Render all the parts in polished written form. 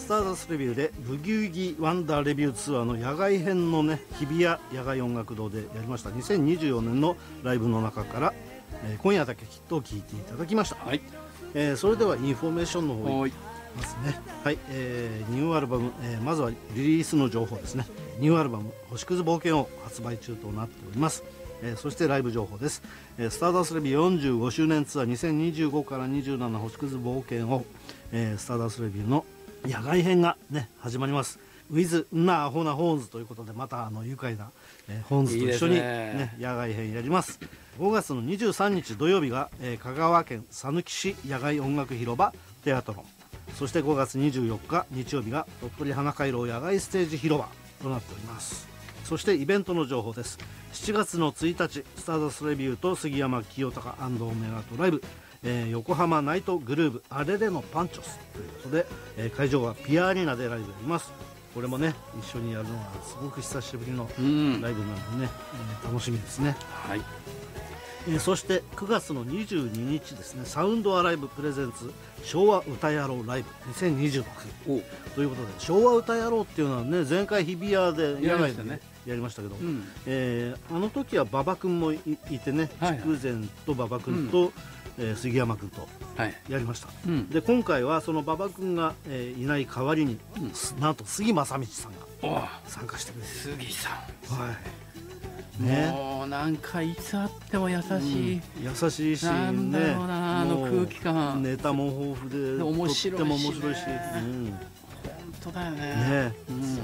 スターダストレビューでブギウギワンダーレビューツアーの野外編のね、日比谷野外音楽堂でやりました2024年のライブの中から、今夜だけきっと聴いていただきました。 はい。 それではインフォメーションの方にますね。はい、ニューアルバム、まずはリリースの情報ですね。ニューアルバム星屑冒険を発売中となっております。そしてライブ情報です。スターダストレビュー45周年ツアー2025から27星屑冒険を、スターダストレビューの野外編がね始まります。ウィズなアホなホーンズということで、また愉快な、ホーンズと一緒にね野外編やります。5月の23日土曜日が、香川県さぬき市野外音楽広場テアトロン、そして5月24日日曜日が鳥取花回廊野外ステージ広場となっております。そしてイベントの情報です。7月の1日スターダストレビューと杉山清隆&オメガトライブ、横浜ナイトグルーブアレレのパンチョスということで、会場はピアアリーナでライブやります。これもね一緒にやるのはすごく久しぶりのライブなのでね、楽しみですね。 はい。 そして9月の22日ですね、サウンドアライブプレゼンツ昭和歌野郎ライブ2026ということで、昭和歌野郎っていうのはね、前回日比谷で野外でやりましたけど、あの時は馬場君もいてね、筑前と馬場君と、杉山君とやりました。で今回はその馬場君が、いない代わりに、なんと杉正道さんが参加してくれて、 杉さん、 はいね、 もうなんかいつあっても優しい、 優しいし、 なんだろうな、あの空気感、 ネタも豊富で面白いし、 とっても面白いし、 本当だよね。 ね、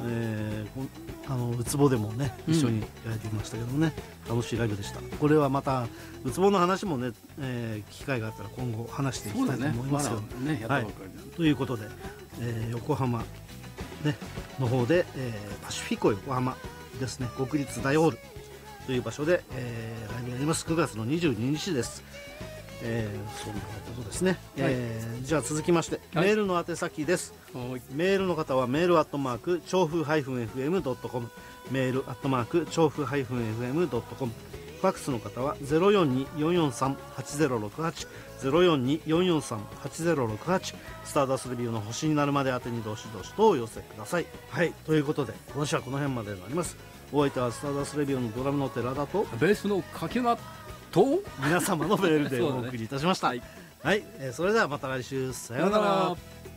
ウツボでもね一緒にやってましたけどね、楽しいライブでした。これはまたウツボの話もね、機会があったら今後話していきたいと思いますけど、ということで、横浜、ね、の方で、パシフィコ横浜ですね、国立大ホールという場所で、ライブやります。9月の22日です。そんなことですね。じゃあ続きまして、メールの宛先です。メールの方はメールアットマーク調布-fm.com、メールアットマーク調布-fm.com、ファックスの方は 042-443-8068 042-443-8068、スターダストレビューの星になるまで宛てにどしどしとお寄せください。はい、ということで今週はこの辺までになります。お相手はスターダストレビューのドラムの寺田とベースの柿名と皆様のメールでお送りいたしました。はい、それではまた来週、さようなら。